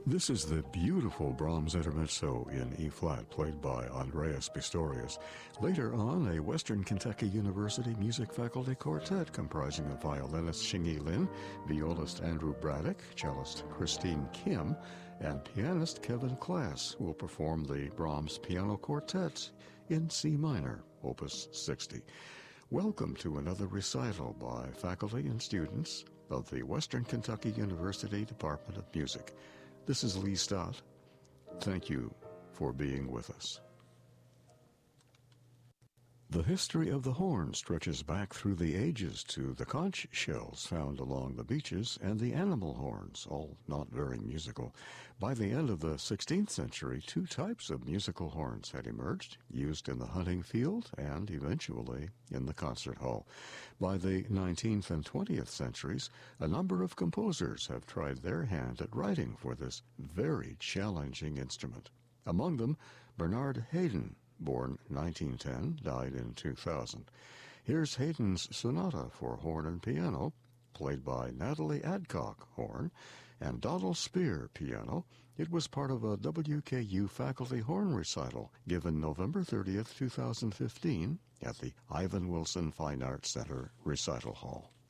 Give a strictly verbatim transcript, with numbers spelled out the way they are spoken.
This is the beautiful Brahms Intermezzo in E-flat, played by Andreas Pistorius. Later on, a Western Kentucky University music faculty quartet comprising of violinist Xingyi Lin, violist Andrew Braddock, cellist Christine Kim, and pianist Kevin Klass will perform the Brahms Piano Quartet in C minor, Opus sixty. Welcome to another recital by faculty and students of the Western Kentucky University Department of Music. This is Lee Stott. Thank you for being with us. The history of the horn stretches back through the ages to the conch shells found along the beaches and the animal horns, all not very musical. By the end of the sixteenth century, two types of musical horns had emerged, used in the hunting field and eventually in the concert hall. By the nineteenth and twentieth centuries, a number of composers have tried their hand at writing for this very challenging instrument. Among them, Bernard Haydn, born nineteen ten, died in two thousand. Here's Haydn's Sonata for Horn and Piano, played by Natalie Adcock, horn, and Donald Spear, piano. It was part of a W K U faculty horn recital given November thirtieth, two thousand fifteen at the Ivan Wilson Fine Arts Center Recital Hall.